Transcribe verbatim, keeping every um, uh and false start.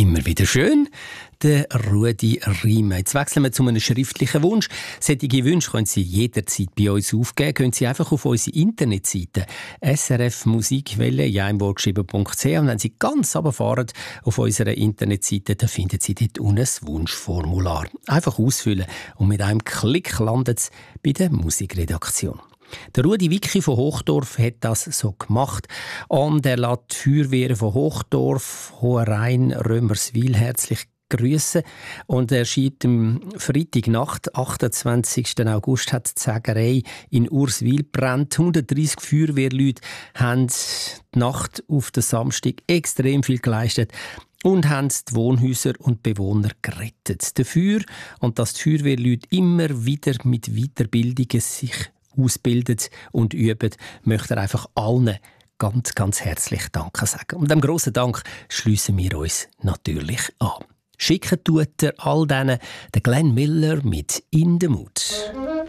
Immer wieder schön. Der Rudi Riemer. Jetzt wechseln wir zu einem schriftlichen Wunsch. Solche Wünsche können Sie jederzeit bei uns aufgeben. Können Sie einfach auf unsere Internetseite S R F Musikwelle in einem Wort geschrieben Punkt c h und wenn Sie ganz runterfahren auf unserer Internetseite, dann finden Sie dort unten ein Wunschformular. Einfach ausfüllen und mit einem Klick landet es bei der Musikredaktion. Der Rudi Wicki von Hochdorf hat das so gemacht. Und er lässt die Feuerwehren von Hochdorf, Hohenrhein, Römerswil herzlich grüßen. Und er schreibt am Freitagnacht, achtundzwanzigsten August, hat die Sägerei in Urswil brennt. hundertdreissig Feuerwehrleute haben die Nacht auf den Samstag extrem viel geleistet und haben die Wohnhäuser und Bewohner gerettet. Dafür, und dass die Feuerwehrleute immer wieder mit Weiterbildungen sich ausbilden und üben, möchte er einfach allen ganz, ganz herzlich Danke sagen. Und dem grossen Dank schliessen wir uns natürlich an. Schicken tut er all denen den Glenn Miller mit «In the Mood».